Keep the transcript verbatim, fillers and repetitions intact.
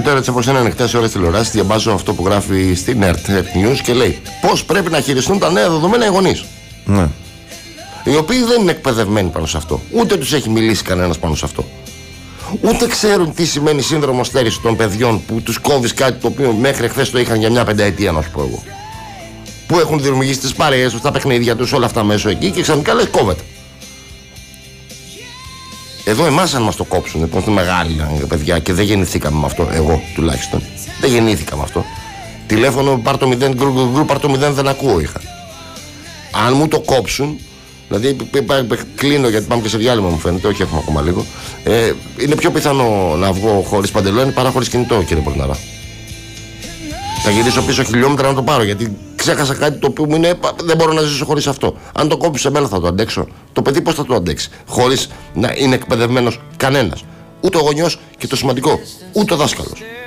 Και τώρα, έτσι όπως είναι ανοιχτές ώρες τηλεοράσης, διαβάζω αυτό που γράφει στην ΕΡΤ News και λέει πώς πρέπει να χειριστούν τα νέα δεδομένα οι γονείς. Ναι. Οι οποίοι δεν είναι εκπαιδευμένοι πάνω σε αυτό. Ούτε τους έχει μιλήσει κανένας πάνω σε αυτό. Ούτε ξέρουν τι σημαίνει σύνδρομο στέρηση των παιδιών που τους κόβεις κάτι το οποίο μέχρι χθες το είχαν για μια πενταετία, να σου πω εγώ. Που έχουν δημιουργήσει τις παρέες τους, τα παιχνίδια τους, όλα αυτά μέσω εκεί και ξαφνικά λες κόβεται. Εδώ εμάς αν μας το κόψουν, λοιπόν, στη μεγάλη παιδιά και δεν γεννηθήκαμε με αυτό, εγώ τουλάχιστον. Δεν γεννήθηκα με αυτό. Τηλέφωνο πάρ το μηδέν, γκρου, γκρου, γκρου, πάρ το μηδέν, δεν ακούω είχα. Αν μου το κόψουν, δηλαδή κλείνω γιατί πάμε και σε διάλειμμα μου φαίνεται, όχι έχουμε ακόμα λίγο. Ε, είναι πιο πιθανό να βγω χωρίς παντελόνι παρά χωρίς κινητό, κύριε Πορναρά. Θα γυρίσω πίσω χιλιόμετρα να το πάρω γιατί ξέχασα κάτι το οποίο μου είναι. Δεν μπορώ να ζήσω χωρίς αυτό. Αν το κόψει σε μένα θα το αντέξω. Το παιδί πώς θα το αντέξει, χωρίς να είναι εκπαιδευμένος κανένας. Ούτε ο γονιός και το σημαντικό, ούτε ο δάσκαλος.